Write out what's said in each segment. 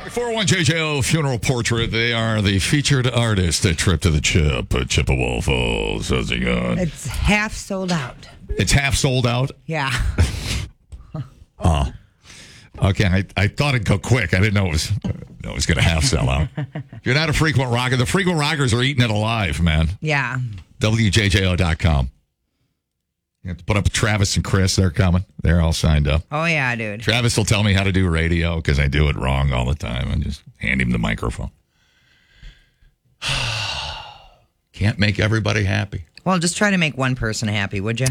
401JJO Funeral Portrait. They are the featured artist at Trip to the Chip at Chippewa Falls. How's it going? It's half sold out. It's half sold out? Yeah. Okay, I thought it'd go quick. I didn't know it was going to half sell out. If you're not a frequent rocker, the frequent rockers are eating it alive, man. Yeah. WJJO.com. You have to put up Travis and Chris. They're coming. They're all signed up. Oh, yeah, dude. Travis will tell me how to do radio because I do it wrong all the time. I just hand him the microphone. Can't make everybody happy. Well, just try to make one person happy, would you?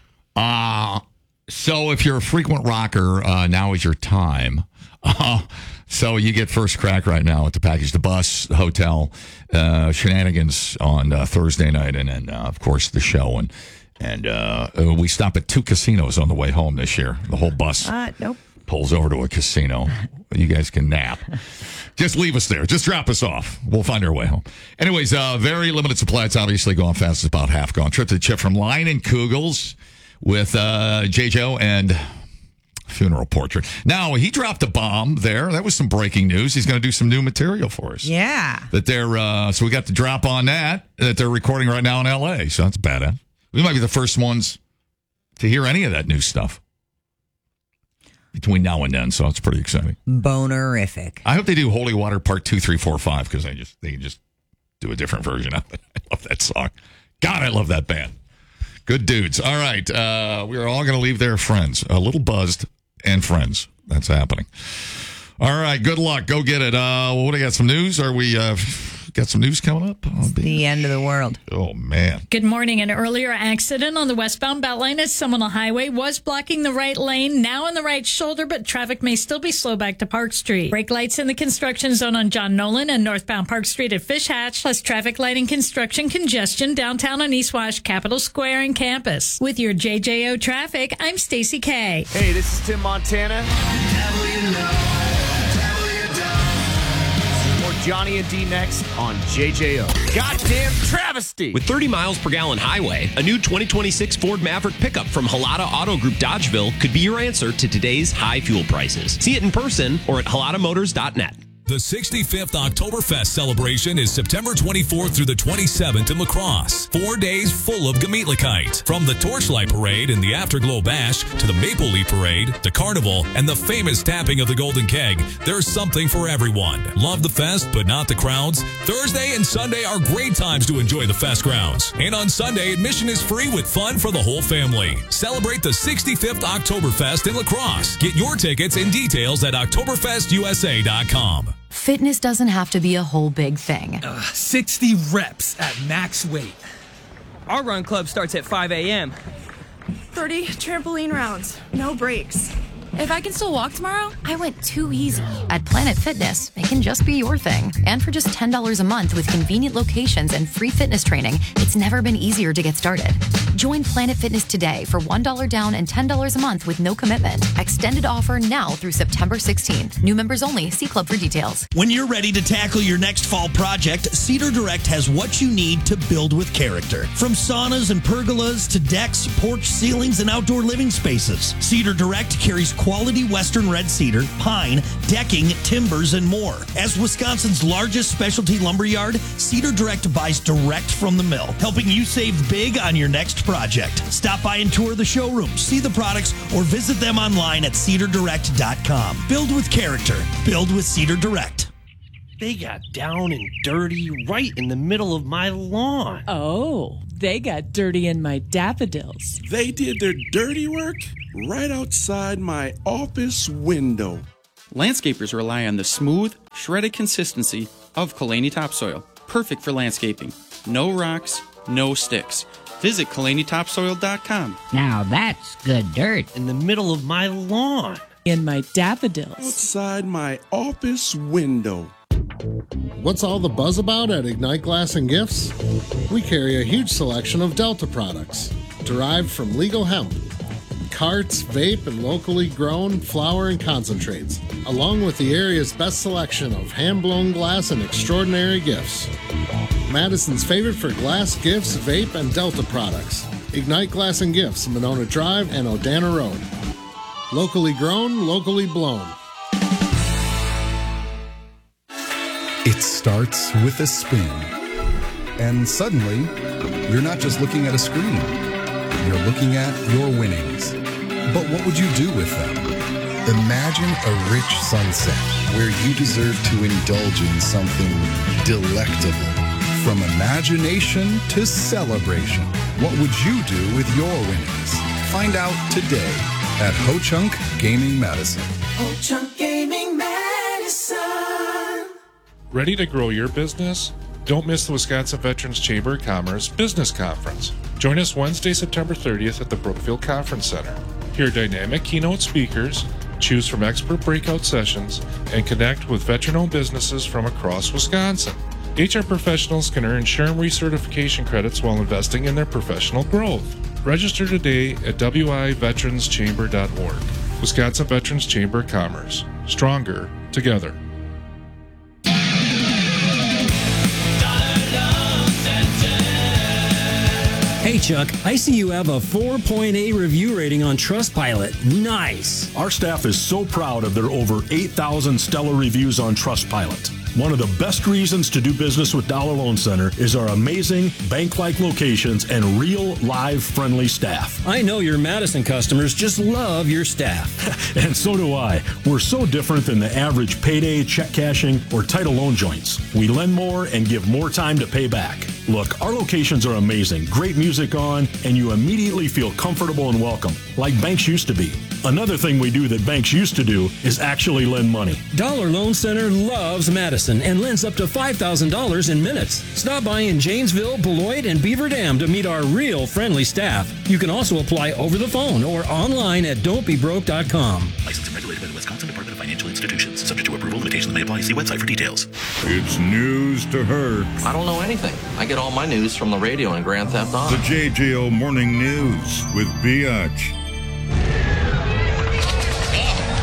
So if you're a frequent rocker, now is your time. So you get first crack right now at the package, the bus, the hotel, shenanigans on Thursday night, and then, of course, the show. And we stop at 2 casinos on the way home this year. The whole bus Nope. pulls over to a casino. You guys can nap. Just leave us there. Just drop us off. We'll find our way home. Anyways, very limited supply. It's obviously gone fast. It's about half gone. Trip to the Chip from Line and Kugels with JJO and Funeral Portrait. Now, he dropped a bomb there. That was some breaking news. He's going to do some new material for us. Yeah. That they're so we got the drop on that they're recording right now in L.A., so that's badass. We might be the first ones to hear any of that new stuff between now and then, so it's pretty exciting. Bonerific. I hope they do Holy Water Part 2, 3, 4, 5 because they can just do a different version of it. I love that song. God, I love that band. Good dudes. All right, we are all going to leave there friends, a little buzzed and friends. That's happening. All right, good luck. Go get it. What do we got? Some news? Are we got some news coming up? It's the end of the world. Oh, man. Good morning. An earlier accident on the westbound Beltline at Seminole Highway was blocking the right lane, now in the right shoulder, but traffic may still be slow back to Park Street. Brake lights in the construction zone on John Nolan and northbound Park Street at Fish Hatch, plus traffic lighting construction congestion downtown on East Wash, Capitol Square, and Campus. With your JJO traffic, I'm Stacey K. Hey, this is Tim Montana. Johnny and D next on JJO. Goddamn travesty! With 30 miles per gallon highway, a new 2026 Ford Maverick pickup from Halata Auto Group Dodgeville could be your answer to today's high fuel prices. See it in person or at halatamotors.net. The 65th Oktoberfest celebration is September 24th through the 27th in La Crosse. 4 days full of Gemütlichkeit. From the Torchlight Parade and the Afterglow Bash to the Maple Leaf Parade, the Carnival, and the famous tapping of the Golden Keg, there's something for everyone. Love the fest, but not the crowds? Thursday and Sunday are great times to enjoy the fest grounds. And on Sunday, admission is free with fun for the whole family. Celebrate the 65th Oktoberfest in La Crosse. Get your tickets and details at OktoberfestUSA.com. Fitness doesn't have to be a whole big thing. 60 reps at max weight. Our run club starts at 5 a.m. 30 trampoline rounds, no breaks. If I can still walk tomorrow? I went too easy. At Planet Fitness, it can just be your thing. And for just $10 a month with convenient locations and free fitness training, it's never been easier to get started. Join Planet Fitness today for $1 down and $10 a month with no commitment. Extended offer now through September 16th. New members only. See club for details. When you're ready to tackle your next fall project, Cedar Direct has what you need to build with character. From saunas and pergolas to decks, porch ceilings, and outdoor living spaces, Cedar Direct carries quality Western red cedar, pine, decking, timbers, and more. As Wisconsin's largest specialty lumber yard, Cedar Direct buys direct from the mill, helping you save big on your next project. Stop by and tour the showroom, see the products, or visit them online at cedardirect.com. Build with character. Build with Cedar Direct. They got down and dirty right in the middle of my lawn. Oh, they got dirty in my daffodils. They did their dirty work right outside my office window. Landscapers rely on the smooth, shredded consistency of Kalani topsoil. Perfect for landscaping. No rocks, no sticks. Visit KalaniTopsoil.com. Now that's good dirt in the middle of my lawn. In my daffodils. Outside my office window. What's all the buzz about at Ignite Glass and Gifts? We carry a huge selection of Delta products, derived from legal hemp, carts, vape, and locally grown flower and concentrates, along with the area's best selection of hand-blown glass and extraordinary gifts. Madison's favorite for glass, gifts, vape, and Delta products. Ignite Glass and Gifts, Monona Drive and Odana Road. Locally grown, locally blown. It starts with a spin. And suddenly, you're not just looking at a screen. You're looking at your winnings. But what would you do with them? Imagine a rich sunset where you deserve to indulge in something delectable. From imagination to celebration, what would you do with your winnings? Find out today at Ho-Chunk Gaming Medicine. Ho-Chunk Gaming Medicine. Ready to grow your business? Don't miss the Wisconsin Veterans Chamber of Commerce Business Conference. Join us Wednesday, September 30th at the Brookfield Conference Center. Hear dynamic keynote speakers, choose from expert breakout sessions, and connect with veteran-owned businesses from across Wisconsin. HR professionals can earn SHRM recertification credits while investing in their professional growth. Register today at wiveteranschamber.org. Wisconsin Veterans Chamber of Commerce. Stronger together. Hey Chuck, I see you have a 4.8 review rating on Trustpilot. Nice. Our staff is so proud of their over 8,000 stellar reviews on Trustpilot. One of the best reasons to do business with Dollar Loan Center is our amazing bank-like locations and real, live, friendly staff. I know your Madison customers just love your staff. And so do I. We're so different than the average payday, check cashing, or title loan joints. We lend more and give more time to pay back. Look, our locations are amazing, great music on, and you immediately feel comfortable and welcome, like banks used to be. Another thing we do that banks used to do is actually lend money. Dollar Loan Center loves Madison and lends up to $5,000 in minutes. Stop by in Janesville, Beloit, and Beaver Dam to meet our real friendly staff. You can also apply over the phone or online at don'tbebroke.com. Licensed and regulated by the Wisconsin Department of Financial Institutions. Subject to approval, limitations may apply. See website for details. It's news to her. I don't know anything. I get all my news from the radio and Grand Theft Auto. The JJO Morning News with Biatch.